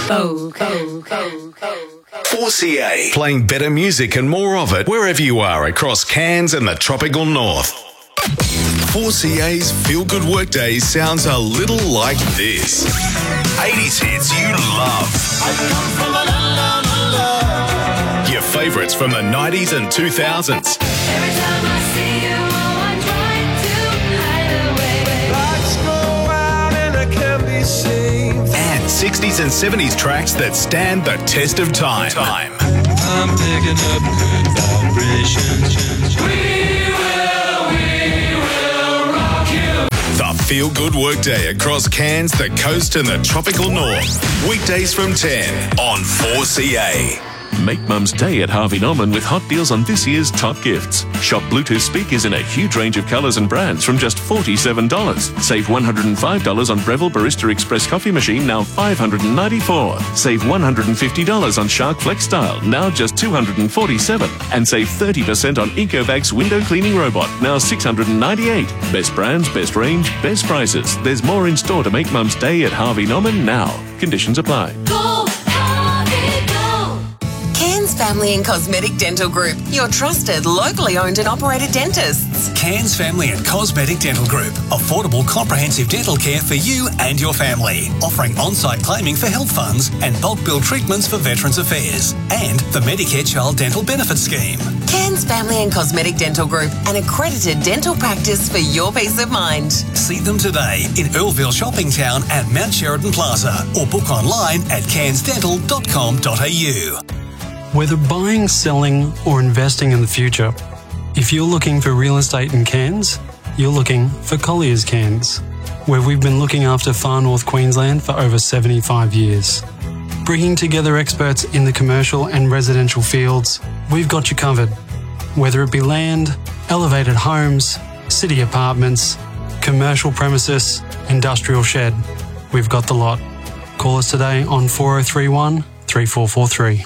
4CA, playing better music and more of it wherever you are across Cairns and the tropical north. 4CA's Feel Good Workday sounds a little like this. 80s hits you love. Your favourites from the 90s and 2000s. Every time I see you, I try to hide away. Lights go out and I can't be seen. And 60s and 70s tracks that stand the test of time. I'm picking up good vibrations. We will rock you. The Feel Good Workday across Cairns, the coast and the tropical north. Weekdays from 10 on 4CA. Make Mum's Day at Harvey Norman with hot deals on this year's top gifts. Shop Bluetooth speakers in a huge range of colours and brands from just $47. Save $105 on Breville Barista Express coffee machine, now $594. Save $150 on Shark Flex Style, now just $247. And save 30% on Ecobag's window cleaning robot, now $698. Best brands, best range, best prices. There's more in store to make Mum's Day at Harvey Norman now. Conditions apply. Go, Harvey, go. Cairns Family and Cosmetic Dental Group, your trusted, locally owned and operated dentists. Cairns Family and Cosmetic Dental Group. Affordable, comprehensive dental care for you and your family. Offering on-site claiming for health funds and bulk bill treatments for Veterans Affairs. And the Medicare Child Dental Benefit Scheme. Cairns Family and Cosmetic Dental Group, an accredited dental practice for your peace of mind. See them today in Earlville Shopping Town and Mount Sheridan Plaza, or book online at cairnsdental.com.au. Whether buying, selling or investing in the future, if you're looking for real estate in Cairns, you're looking for Collier's Cairns, where we've been looking after far north Queensland for over 75 years. Bringing together experts in the commercial and residential fields, we've got you covered. Whether it be land, elevated homes, city apartments, commercial premises, industrial shed, we've got the lot. Call us today on 4031 3443.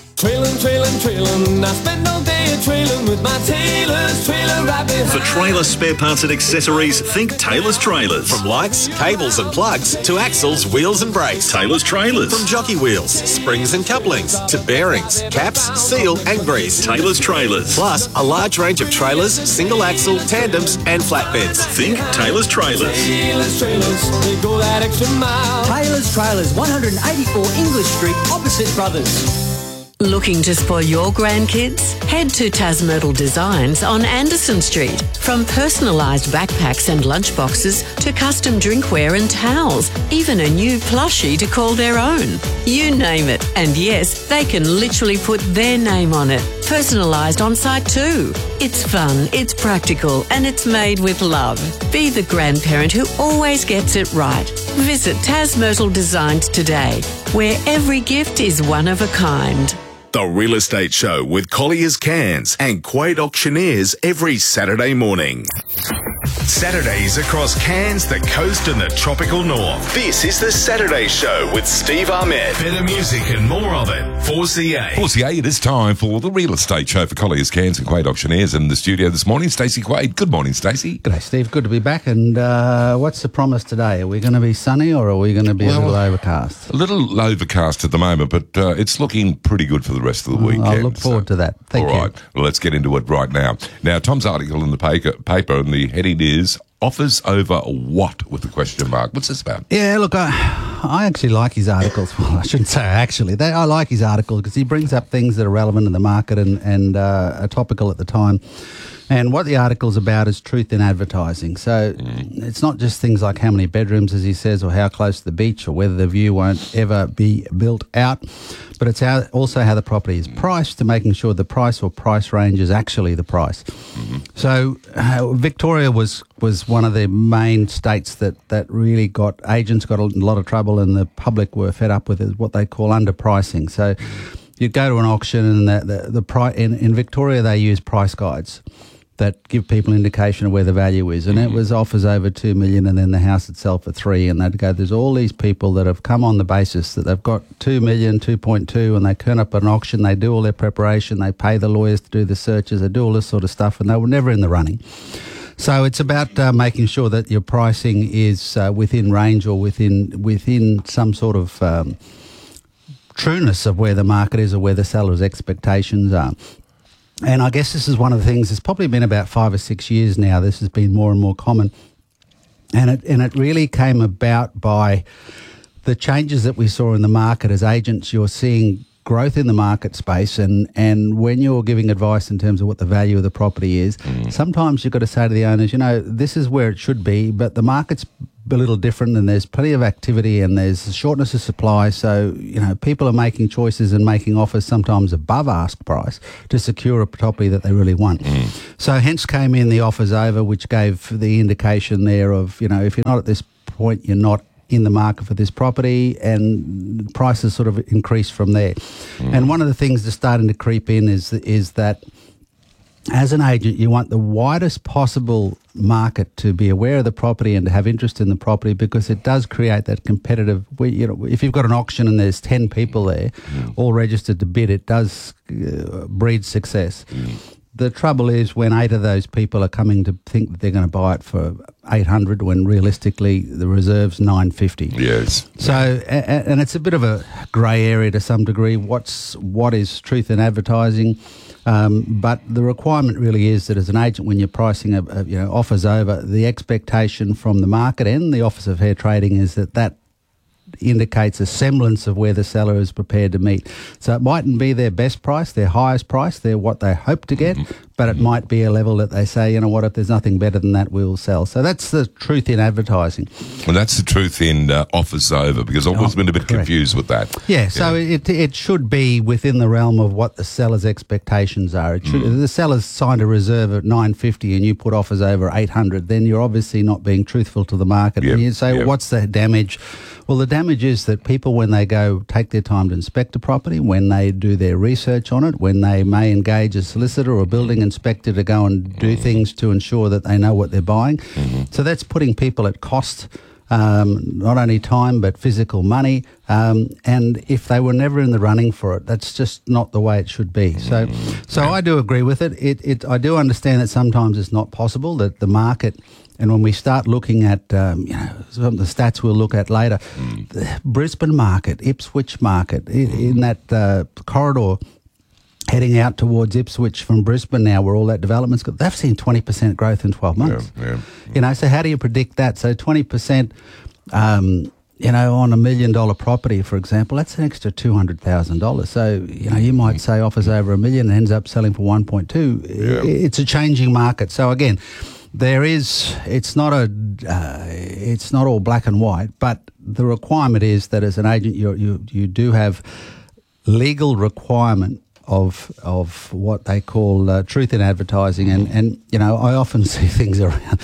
Trailin', I spend all day a-trailin' with my Taylor's trailer right behind. For trailer spare parts and accessories, think Taylor's Trailers. From lights, cables and plugs to axles, wheels and brakes. Taylor's Trailers. From jockey wheels, springs and couplings to bearings, caps, seal and grease. Taylor's Trailers. Plus a large range of trailers, single axle, tandems and flatbeds. Think Taylor's Trailers. Taylor's trailers, they go that extra mile. Taylor's Trailers, 184 English Street, opposite Brothers. Looking to spoil your grandkids? Head to Tasmyrtle Designs on Anderson Street. From personalised backpacks and lunchboxes to custom drinkware and towels, even a new plushie to call their own. You name it. And yes, they can literally put their name on it. Personalised on site too. It's fun, it's practical, and it's made with love. Be the grandparent who always gets it right. Visit Tasmyrtle Designs today, where every gift is one of a kind. The Real Estate Show with Collier's Cairns and Quade Auctioneers every Saturday morning. Saturdays across Cairns, the coast and the tropical north. This is the Saturday Show with Steve Ahmed. Better music and more of it. 4CA. 4CA, it is time for the Real Estate Show for Collier's Cairns and Quade Auctioneers. In the studio this morning, Stacey Quade. Good morning, Stacey. G'day, Steve. Good to be back. And what's the promise today? Are we going to be sunny or are we going to be a little overcast? A little overcast at the moment, but it's looking pretty good for the rest of the weekend. I'll look forward to that. Thank you. All right. Well, let's get into it right now. Now, Tom's article in the paper and the heading is offers over what with the question mark. What's this about? Yeah, look, I actually like his articles. Well, I shouldn't say actually. I like his articles because he brings up things that are relevant in the market and are topical at the time. And what the article's about is truth in advertising. So it's not just things like how many bedrooms, as he says, or how close to the beach, or whether the view won't ever be built out, but it's also how the property is priced, to making sure the price or price range is actually the price. So Victoria was one of the main states that really got agents got a lot of trouble, and the public were fed up with what they call underpricing. So you go to an auction, and the price in Victoria they use price guides that give people indication of where the value is. And it was offers over $2 million and then the house itself at $3 million. And they'd go, there's all these people that have come on the basis that they've got $2 million, 2.2, and they turn up at an auction, they do all their preparation, they pay the lawyers to do the searches, they do all this sort of stuff, and they were never in the running. So it's about making sure that your pricing is within range or within some sort of trueness of where the market is or where the seller's expectations are. And I guess this is one of the things, it's probably been about 5 or 6 years now, this has been more and more common. And it really came about by the changes that we saw in the market. As agents, you're seeing growth in the market space, and when you're giving advice in terms of what the value of the property is, sometimes you've got to say to the owners, this is where it should be, but the market's a little different and there's plenty of activity and there's a shortness of supply. So, people are making choices and making offers sometimes above ask price to secure a property that they really want. So hence came in the offers over, which gave the indication there of, if you're not at this point, you're not in the market for this property, and prices sort of increase from there. And one of the things that's starting to creep in is that as an agent, you want the widest possible market to be aware of the property and to have interest in the property, because it does create that competitive, if you've got an auction and there's 10 people there all registered to bid, it does breed success. The trouble is when 8 of those people are coming to think that they're going to buy it for $800 when realistically the reserve's $950. Yes. So, and it's a bit of a grey area to some degree. What is truth in advertising? But the requirement really is that as an agent, when you're pricing offers over, the expectation from the market and the Office of Fair Trading is that indicates a semblance of where the seller is prepared to meet. So it mightn't be their best price, their highest price, they're what they hope to get, but it might be a level that they say, if there's nothing better than that, we'll sell. So that's the truth in advertising. And that's the truth in offers over, because I've always been a bit confused with that. Yeah, so it should be within the realm of what the seller's expectations are. It should, if the seller's signed a reserve at $950 and you put offers over $800, then you're obviously not being truthful to the market. And you say, well, what's the damage? Well, the damage is that people, when they go take their time to inspect a property, when they do their research on it, when they may engage a solicitor or a building inspector to go and do things to ensure that they know what they're buying. So that's putting people at cost, not only time but physical money. And if they were never in the running for it, that's just not the way it should be. So I do agree with it. I do understand that sometimes it's not possible, that the market. And when we start looking at, some of the stats we'll look at later, the Brisbane market, Ipswich market, in that corridor heading out towards Ipswich from Brisbane now, where all that development's got, they've seen 20% growth in 12 months. So how do you predict that? So 20%, on $1 million property, for example, that's an extra $200,000. So, you might say offers over $1 million and ends up selling for 1.2. It's a changing market. So again, it's not all black and white, but the requirement is that as an agent, you do have legal requirement of what they call truth in advertising, and I often see things around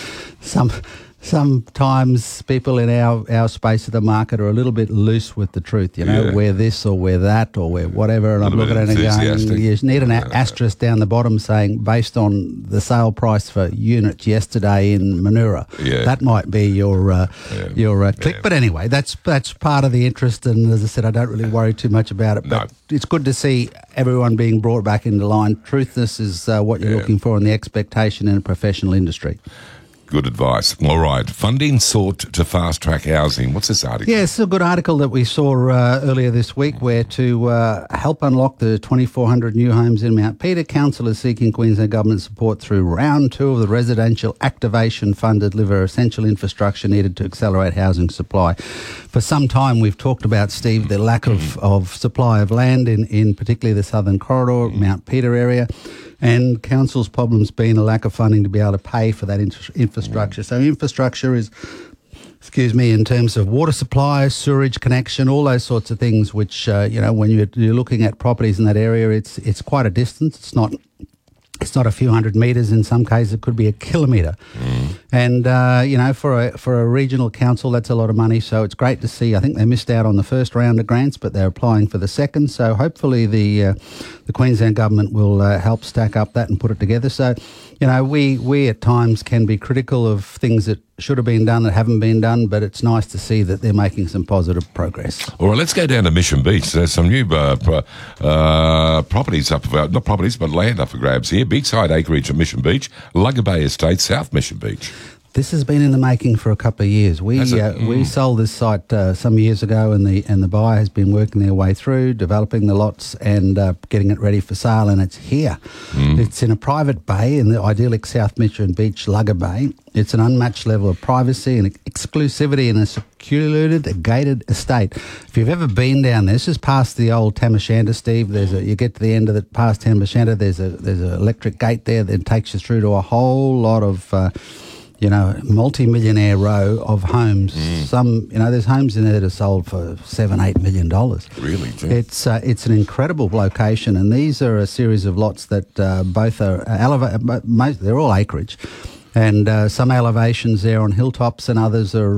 sometimes people in our space of the market are a little bit loose with the truth, wear this or wear that or wear whatever, and I'm looking at it and going, you need an asterisk down the bottom saying based on the sale price for units yesterday in Manura. That might be your click. But anyway, that's part of the interest, and as I said, I don't really worry too much about it. But it's good to see everyone being brought back into line. Truthness is what you're looking for, and the expectation in a professional industry. Good advice. All right. Funding sought to fast-track housing. What's this article? Yeah, it's a good article that we saw earlier this week, where to help unlock the 2,400 new homes in Mount Peter, Council is seeking Queensland Government support through round 2 of the Residential Activation Fund to deliver essential infrastructure needed to accelerate housing supply. For some time, we've talked about, Steve, the lack of supply of land in particularly the Southern Corridor, Mount Peter area. And Council's problem's been a lack of funding to be able to pay for that infrastructure. So infrastructure is, in terms of water supply, sewerage connection, all those sorts of things, which, when you're looking at properties in that area, it's quite a distance. It's not a few hundred metres. In some cases, it could be a kilometre. And, for a regional council, that's a lot of money. So it's great to see. I think they missed out on the first round of grants, but they're applying for the second. So hopefully the Queensland Government will help stack up that and put it together. So, we at times can be critical of things that should have been done that haven't been done, but it's nice to see that they're making some positive progress. All right, let's go down to Mission Beach. There's some new properties up for, not properties, but land up for grabs here. Beachside acreage at Mission Beach, Lugger Bay Estate, South Mission Beach. This has been in the making for a couple of years. We sold this site some years ago, and the buyer has been working their way through, developing the lots and getting it ready for sale, and it's here. It's in a private bay in the idyllic South Mitchell Beach Lugger Bay. It's an unmatched level of privacy and exclusivity in a secluded, gated estate. If you've ever been down there, this is past the old Tamashanta, Steve. You get to the end of it past Tamashanta. There's an electric gate there that takes you through to a whole lot of multi-millionaire row of homes. Some, there's homes in there that are sold for $7-8 million. Really? It's an incredible location, and these are a series of lots that both are elevated. They're all acreage, and some elevations there on hilltops, and others are